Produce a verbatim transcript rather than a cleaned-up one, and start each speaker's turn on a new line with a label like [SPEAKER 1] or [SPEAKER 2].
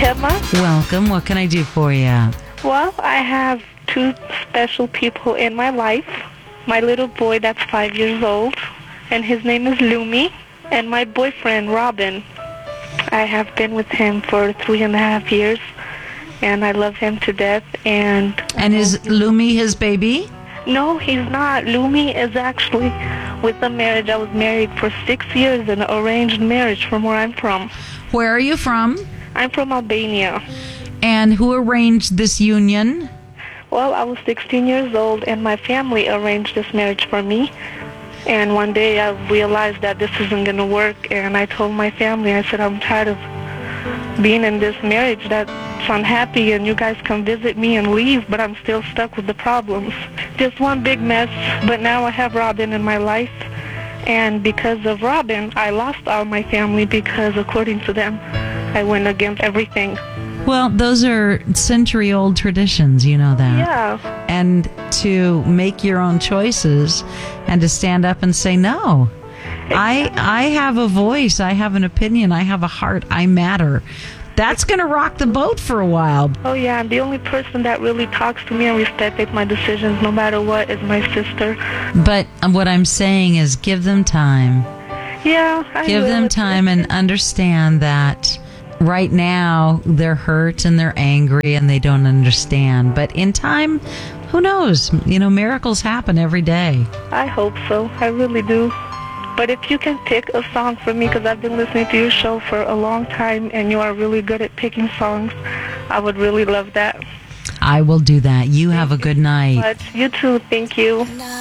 [SPEAKER 1] Emma.
[SPEAKER 2] Welcome. What can I do for you?
[SPEAKER 1] Well, I have two special people in my life. My little boy that's five years old, and his name is Lumi, and my boyfriend, Robin. I have been with him for three and a half years, and I love him to death. And
[SPEAKER 2] And is Lumi his baby?
[SPEAKER 1] no, he's not. Lumi is actually with a marriage. I was married for six years, an arranged marriage from where I'm from.
[SPEAKER 2] Where are you from?
[SPEAKER 1] I'm from Albania.
[SPEAKER 2] And who arranged this union?
[SPEAKER 1] Well, I was sixteen years old, and my family arranged this marriage for me. And one day I realized that this isn't going to work, and I told my family, I said, I'm tired of being in this marriage that's unhappy, and you guys come visit me and leave, but I'm still stuck with the problems. Just one big mess, but now I have Robin in my life, and because of Robin, I lost all my family because, according to them, I went against everything.
[SPEAKER 2] Well, those are century-old traditions, you know that.
[SPEAKER 1] Yeah.
[SPEAKER 2] And to make your own choices and to stand up and say, no, I I have a voice, I have an opinion, I have a heart, I matter. That's going to rock the boat for a while.
[SPEAKER 1] Oh, yeah, and the only person that really talks to me and respects my decisions, no matter what, is my sister.
[SPEAKER 2] But what I'm saying is give them time.
[SPEAKER 1] Yeah, I
[SPEAKER 2] Give
[SPEAKER 1] will.
[SPEAKER 2] them time and understand that right now they're hurt and they're angry and they don't understand. But in time, who knows? You know, miracles happen every day.
[SPEAKER 1] I hope so. I really do. But if you can pick a song for me, because I've been listening to your show for a long time and you are really good at picking songs, I would really love that.
[SPEAKER 2] I will do that. You have a good night.
[SPEAKER 1] But you too. Thank you.